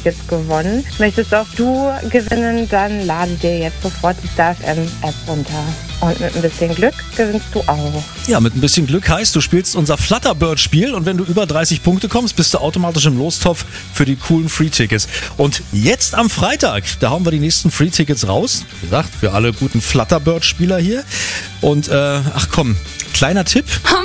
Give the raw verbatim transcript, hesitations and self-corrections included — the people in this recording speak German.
Free-Tickets gewonnen. Möchtest auch du gewinnen, dann lade dir jetzt sofort die Star F M-App runter. Und mit ein bisschen Glück gewinnst du auch. Ja, mit ein bisschen Glück heißt, du spielst unser Flutterbird-Spiel und wenn du über dreißig Punkte kommst, bist du automatisch im Lostopf für die coolen Free-Tickets. Und jetzt am Freitag, da hauen wir die nächsten Free-Tickets raus. Wie gesagt, für alle guten Flutterbird-Spieler hier. Und äh, ach komm, kleiner Tipp.